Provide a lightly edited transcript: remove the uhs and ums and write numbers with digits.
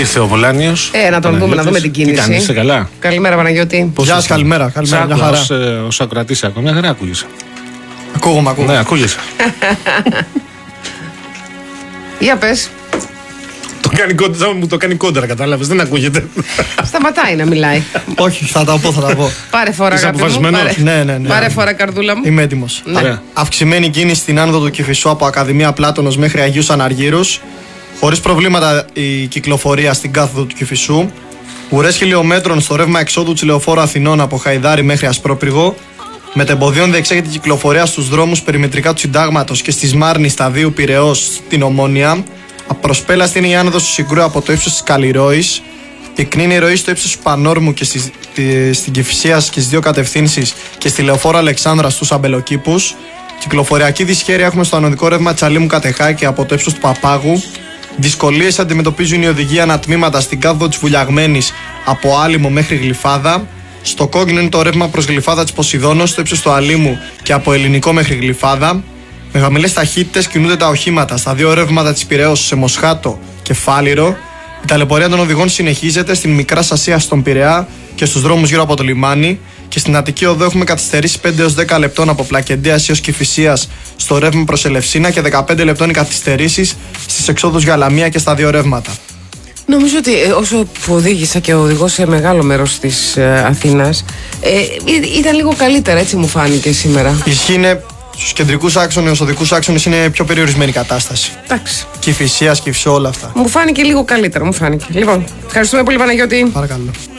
Ήρθε ο Βολάνιος. Να τον δούμε, να δούμε την κίνηση. Τι κάνεις, είστε καλά? Καλημέρα, Παναγιώτη. Γεια σας, καλημέρα. Μια χαρά. Ως ακροατής ακόμα, μια χαρά ακούγεσαι. Ακούγομαι. Ναι, ακούγεσαι. Για πες. Μου το κάνει κόντρα, κατάλαβες, δεν ακούγεται. Σταματάει να μιλάει. Όχι, θα τα πω. Πάρε φορά, Είσαι αγάπη μου. αποφασισμένος? Ναι. Πάρε φορά, καρδούλα μου. Είμαι έτοιμος. Ναι. Αυξημένη κίνηση στην άνοδο του Κηφισού από Ακαδημία Πλάτωνος μέχρι Αγίους Αναργύρους. Χωρίς προβλήματα η κυκλοφορία στην κάθοδο του Κηφισού. Ουρές χιλιομέτρων στο ρεύμα εξόδου της Λεωφόρου Αθηνών από Χαϊδάρη μέχρι Ασπρόπυργο. Μετεμποδίων διεξάγεται η κυκλοφορία στους δρόμους περιμετρικά του Συντάγματος και στη Σμάρνη, Σταδίου, Πειραιώς, στην Ομόνια. Απροσπέλαστη είναι η άνοδος του Συγκρού από το ύψος της Καλλιρόης. Πυκνή είναι η ροή στο ύψος του Πανόρμου και στην Κηφισίας και στις δύο κατευθύνσεις και στη Λεωφόρο Αλεξάνδρα στους Αμπελοκήπους. Κυκλοφοριακή δυσχέρεια έχουμε στο ανωδικό ρεύμα Τσαλίμου Κατεχάκη από το ύψος του Παπάγου. Δυσκολίες αντιμετωπίζουν οι οδηγοί ανατμήματα στην κάθοδο της Βουλιαγμένης από Άλυμο μέχρι Γλυφάδα. Στο κόκκινο είναι το ρεύμα προς Γλυφάδα της Ποσειδώνος στο ύψος του Αλήμου και από Ελληνικό μέχρι Γλυφάδα. Με χαμηλές ταχύτητες κινούνται τα οχήματα στα δύο ρεύματα της Πειραιώς σε Μοσχάτο και Φάληρο. Η ταλαιπωρία των οδηγών συνεχίζεται στην Μικρά Ασία στον Πειραιά και στους δρόμους γύρω από το λιμάνι. Και στην Αττική Οδό έχουμε καθυστερήσει 5 έως 10 λεπτών από Πλακεντίας έως Κηφισίας στο ρεύμα προς Ελευσίνα και 15 λεπτών οι καθυστερήσεις στις εξόδους για Λαμία και στα δύο ρεύματα. Νομίζω ότι όσο που οδήγησα και οδηγώ σε μεγάλο μέρος της Αθήνας, ήταν λίγο καλύτερα, έτσι μου φάνηκε σήμερα. Ισχύει, στους κεντρικούς άξονες, στους οδικούς άξονες είναι πιο περιορισμένη κατάσταση. Εντάξει. Κηφισίας, Κηφισό, όλα αυτά. Μου φάνηκε λίγο καλύτερα, μου φάνηκε. Λοιπόν, ευχαριστούμε πολύ, Παναγιώτη. Παρακαλώ.